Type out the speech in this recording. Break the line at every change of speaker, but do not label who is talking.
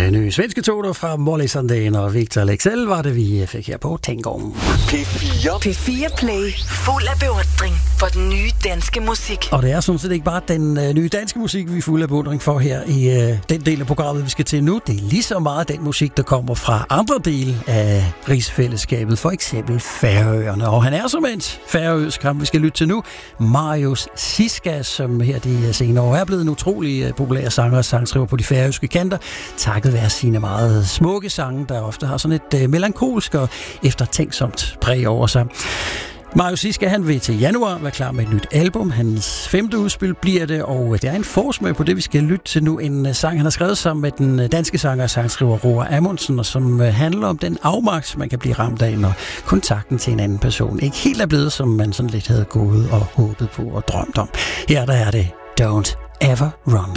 nye svenske toner fra Molly Sandén og Victor Leksell var det, vi fik her på Tangoen.
P4 Play. Fuld af beundring for den nye danske musik.
Og det er sådan set ikke bare den nye danske musik, vi er fuld af beundring for her i den del af programmet, vi skal til nu. Det er lige så meget den musik, der kommer fra andre dele af rigsfællesskabet, for eksempel Færøerne. Og han er som en færøsk, ham vi skal lytte til nu, Marius Siska, som her de senere år er blevet en utrolig populær sanger og sangskriver på de færøske kanter, takket være sine meget smukke sange, der ofte har sådan et melankolsk og eftertænksomt præg over sig. Marius Siska, han vil til januar være klar med et nyt album. Hans 5. udspil bliver det, og det er en forsmag på det, vi skal lytte til nu. En sang, han har skrevet sammen med den danske sanger og sangskriver Roar Amundsen, og som handler om den afmagt, man kan blive ramt af, når kontakten til en anden person ikke helt er blevet, som man sådan lidt havde gået og håbet på og drømt om. Her der er det Don't Ever Run.